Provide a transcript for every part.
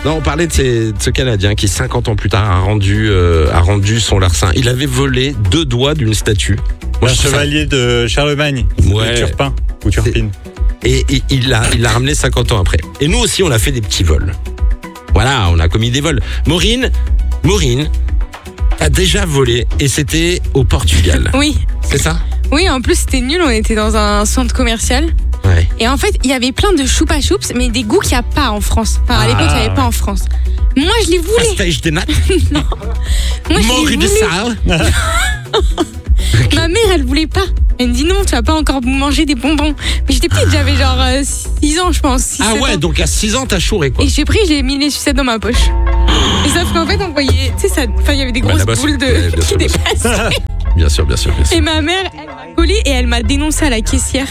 Non, on parlait de ce Canadien qui 50 ans plus tard a rendu son larcin. Il avait volé 2 doigts d'une statue. Un chevalier de Charlemagne, Ouais. de Turpin ou Turpine. Et il l'a ramené 50 ans après. Et nous aussi, on a fait des petits vols. Voilà, on a commis des vols. Maureen a déjà volé et c'était au Portugal. Oui. C'est ça? Oui, en plus c'était nul, on était dans un centre commercial. Ouais. Et en fait, il y avait plein de choupa choups, mais des goûts qu'il n'y a pas en France. Enfin, à l'époque, il n'y avait pas en France. Moi, je les voulais. Pastéis de natte. Moi, je Morue les de voulais. sal. Ma mère, elle voulait pas. Elle me dit non, tu vas pas encore manger des bonbons. Mais j'étais petite, j'avais genre 6 ans, je pense. 6, Ah 7 ouais, ans. donc à 6 ans, t'as chouré quoi. Et j'ai pris, j'ai mis les sucettes dans ma poche. Et sauf qu'en fait, on voyait, tu sais, ça, enfin, il y avait des grosses la bosse. boules de Ouais, bien qui sûr, bien sûr. dépassaient. Bien sûr. Et ma mère, elle m'a collé et elle m'a dénoncé à la caissière.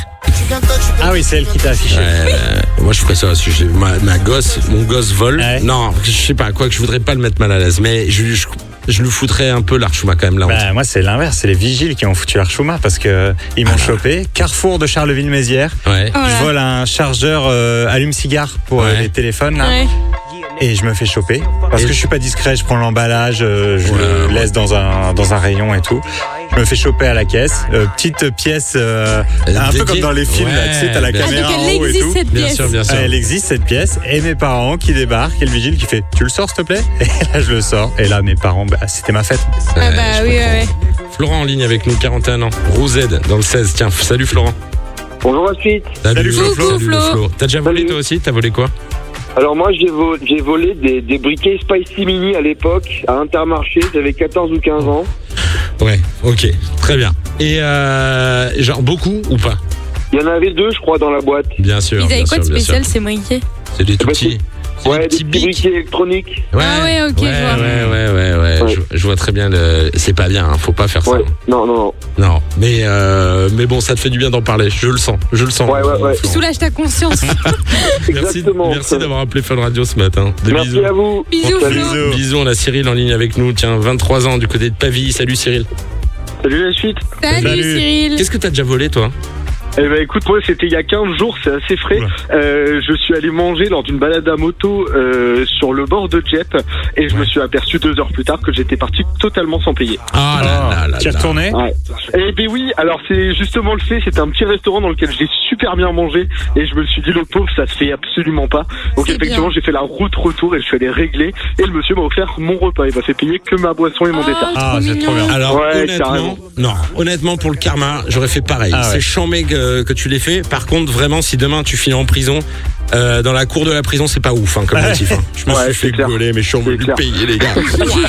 Ah oui, c'est elle qui t'a affiché. Moi, je ferais ça. Si j'ai mon gosse vole. Ouais. Non, je sais pas, quoi que je voudrais pas le mettre mal à l'aise, mais je lui foutrais un peu l'archouma quand même là. Bah, moi, c'est l'inverse. C'est les vigiles qui ont foutu Archouma parce que ils m'ont chopé. Carrefour de Charleville-Mézières. Ouais. Oh là. Je vole un chargeur allume-cigare pour Ouais. les téléphones là. Ouais. Et je me fais choper parce Et- que je suis pas discret, je prends l'emballage, je Ouais, le laisse dans un rayon et tout. Je me fais choper à la caisse, petite pièce un peu dédiée. comme dans les films, là, tu sais, t'as la Ouais, Ah, caméra donc en elle haut et existe tout. cette Bien pièce. sûr, bien sûr. Elle existe cette pièce et mes parents qui débarquent et le vigile qui fait tu le sors s'il te plaît et là je le sors et là mes parents c'était ma fête. Ah bah je oui, comprends. ouais. Florent en ligne avec nous, 41 ans. Rouzed dans le 16. Tiens, salut Florent. Bonjour à suite. Salut, Flo. Coucou, Salut, le Flo. Flo. T'as déjà volé Salut. toi aussi? T'as volé quoi? Alors moi j'ai volé des briquets Spicy Mini à l'époque à Intermarché, j'avais 14 ou 15 ans. Ouais, ok, très bien. Et genre beaucoup ou pas? Il y en avait 2 je crois dans la boîte. Bien sûr. Ils avaient bien quoi de sûr, bien spécial sûr. ces briquets? C'est des tout Bah, petits. C'est Ouais, des petits petits bics. briquets électroniques. Ah ouais, ok, je vois. Ouais. Ouais. Je vois très bien c'est pas bien, hein, faut pas faire ça. Ouais, non. Non, mais bon, ça te fait du bien d'en parler. Je le sens. Ouais. Tu soulages ta conscience. Exactement. Merci d'avoir appelé Fun Radio ce matin. Des Merci bisous. à vous. Bisous, Salut. Flo. Bisous, on a Cyril en ligne avec nous. Tiens, 23 ans du côté de Pavie. Salut Cyril. Salut la suite. Salut, Salut. Cyril. Qu'est-ce que t'as déjà volé toi? Eh ben écoute, moi c'était il y a 15 jours, c'est assez frais. Je suis allé manger lors d'une balade à moto sur le bord de Dieppe et je me suis aperçu 2 heures plus tard que j'étais parti totalement sans payer. Ah là là Tu es là. retourné? Ouais. Eh ben oui, alors c'est justement le fait, c'était un petit restaurant dans lequel j'ai super bien mangé et je me suis dit le pauvre ça se fait absolument pas. Donc C'est effectivement bien. j'ai fait la route retour et je suis allé régler et le monsieur m'a offert mon repas, il m'a fait payer que ma boisson et mon dessert. Ah, trop c'est trop mignon. bien. Alors Ouais, honnêtement, honnêtement pour le karma, j'aurais fait pareil. Ah ouais. C'est chambé que tu l'aies fait. Par contre, vraiment, si demain tu finis en prison, dans la cour de la prison, c'est pas ouf comme motif. Hein. Je me Ouais, suis fait c'est clair. gauler, mais je suis en C'est venu clair. payer les gars.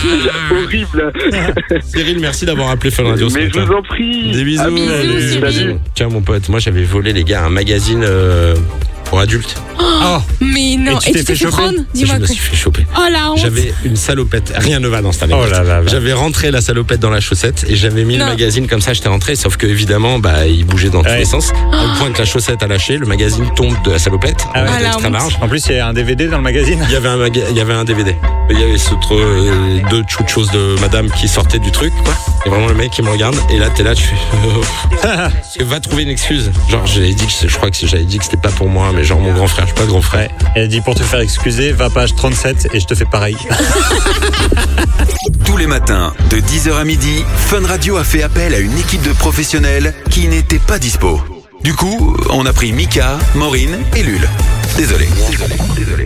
Horrible. Cyril, merci d'avoir appelé Fun Radio ce Mais je matin. vous en prie. Des bisous. À bientôt. Bisous, Salut. Cyril. Tiens mon pote, moi j'avais volé les gars un magazine pour adultes. Oh, Mais non. Et tu Et t'es tu t'es fait fait choper prendre? Je Dis-moi me quoi. suis fait choper. Oh la honte. J'avais une salopette, rien ne va dans cette anecdote. Oh là là là. J'avais rentré la salopette dans la chaussette et j'avais mis Non. le magazine comme ça, j'étais rentré, sauf que évidemment, il bougeait dans tous Ouais. les sens. Au point que la chaussette a lâché, le magazine tombe de la salopette, Ah ouais. elle Ah, était la extra honte. large. En plus, il y a un DVD dans le magazine. Il y avait un DVD. Il y avait ce deux petites choses de madame qui sortaient du truc, quoi. Et vraiment le mec qui me regarde, et là t'es là, tu fais. Parce que va trouver une excuse. Genre je crois que j'avais dit que c'était pas pour moi, mais genre mon grand frère, je suis pas le grand frère. Ouais. Elle a dit pour te faire excuser, va page 37 et je te fais pareil. Tous les matins, de 10h à midi, Fun Radio a fait appel à une équipe de professionnels qui n'étaient pas dispo. Du coup, on a pris Mika, Maureen et Lul. Désolé.